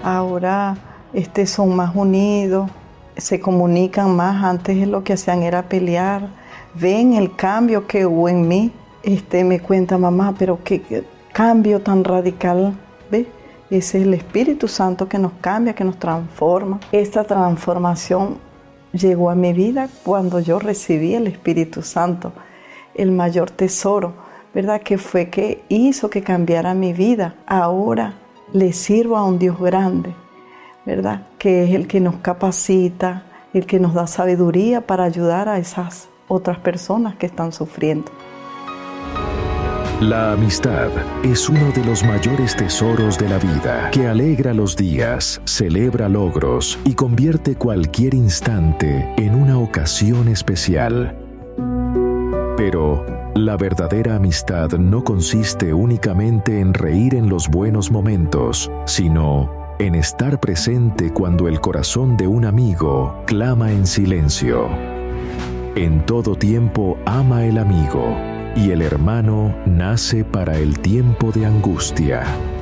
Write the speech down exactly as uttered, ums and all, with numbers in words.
Ahora este, son más unidos, se comunican más. Antes lo que hacían era pelear. Ven el cambio que hubo en mí. Este, me cuenta mamá, pero qué, qué cambio tan radical, ¿ves? Ese es el Espíritu Santo que nos cambia, que nos transforma. Esta transformación llegó a mi vida cuando yo recibí el Espíritu Santo, el mayor tesoro, ¿verdad? Que fue que hizo que cambiara mi vida. Ahora le sirvo a un Dios grande, ¿verdad? Que es el que nos capacita, el que nos da sabiduría para ayudar a esas otras personas que están sufriendo. La amistad es uno de los mayores tesoros de la vida, que alegra los días, celebra logros y convierte cualquier instante en una ocasión especial. Pero la verdadera amistad no consiste únicamente en reír en los buenos momentos, sino en estar presente cuando el corazón de un amigo clama en silencio. En todo tiempo ama el amigo, y el hermano nace para el tiempo de angustia.